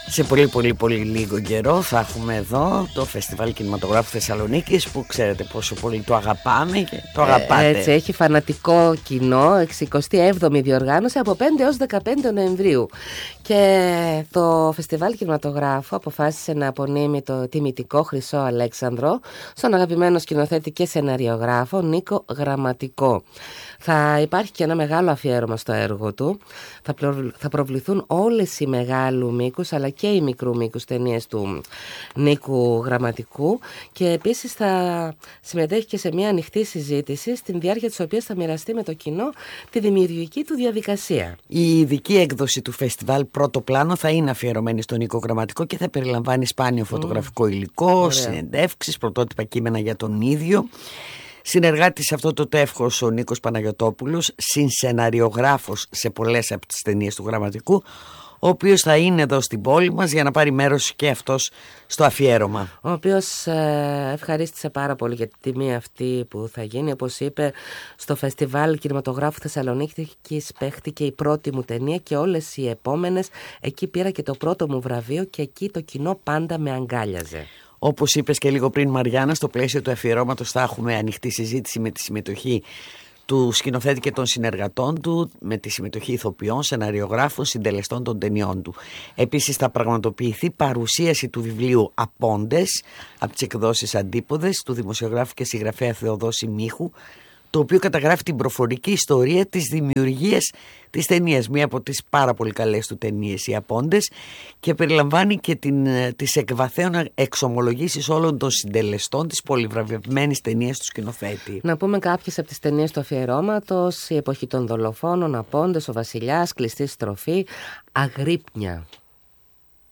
Σε πολύ λίγο καιρό θα έχουμε εδώ το Φεστιβάλ Κινηματογράφου Θεσσαλονίκης, που ξέρετε πόσο πολύ το αγαπάμε και το αγαπάτε. Έτσι, έχει φανατικό κοινό, 67η διοργάνωση από 5 έως 15 Νοεμβρίου. Και το Φεστιβάλ Κινηματογράφου αποφάσισε να απονείμει το τιμητικό Χρυσό Αλέξανδρο στον αγαπημένο σκηνοθέτη και σεναριογράφο Νίκο Γραμματικό. Θα υπάρχει και ένα μεγάλο αφιέρωμα στο έργο του. Θα προβληθούν όλες οι μεγάλου μήκους αλλά και οι μικρού μήκους ταινίες του Νίκου Γραμματικού, και επίσης θα συμμετέχει και σε μια ανοιχτή συζήτηση, στην διάρκεια της οποίας θα μοιραστεί με το κοινό τη δημιουργική του διαδικασία. Η ειδική έκδοση του φεστιβάλ Πρώτο Πλάνο θα είναι αφιερωμένη στον Νίκο Γραμματικό και θα περιλαμβάνει σπάνιο φωτογραφικό υλικό, συνεντεύξεις, πρωτότυπα κείμενα για τον ίδιο. Συνεργάτης σε αυτό το τεύχος ο Νίκος Παναγιωτόπουλος, συνσεναριογράφος σε πολλές από τις ταινίες του Γραμματικού, ο οποίος θα είναι εδώ στην πόλη μας για να πάρει μέρος και αυτός στο αφιέρωμα. Ο οποίος ευχαρίστησε πάρα πολύ για τη τιμή αυτή που θα γίνει. Όπως είπε, στο Φεστιβάλ Κινηματογράφου Θεσσαλονίκης παίχτηκε η πρώτη μου ταινία και όλες οι επόμενες. Εκεί πήρα και το πρώτο μου βραβείο και εκεί το κοινό πάντα με αγκάλιαζε. Όπως είπες και λίγο πριν, Μαριάννα, στο πλαίσιο του αφιερώματος θα έχουμε ανοιχτή συζήτηση με τη συμμετοχή του σκηνοθέτη και των συνεργατών του, με τη συμμετοχή ηθοποιών, σεναριογράφων, συντελεστών των ταινιών του. Επίσης θα πραγματοποιηθεί παρουσίαση του βιβλίου Απόντες από τις εκδόσεις Αντίποδες του δημοσιογράφου και συγγραφέα Θεοδόση Μίχου, το οποίο καταγράφει την προφορική ιστορία της δημιουργίας της ταινίας, μία από τις πάρα πολύ καλές του ταινίες, οι Απόντες, και περιλαμβάνει και τις εκβαθέων εξομολογήσεις όλων των συντελεστών της πολυβραβευμένης ταινίας του σκηνοθέτη. Να πούμε κάποιες από τις ταινίες του αφιερώματος: Η εποχή των δολοφόνων, Απόντες, Ο Βασιλιάς, Κλειστή στροφή, Αγρύπνια.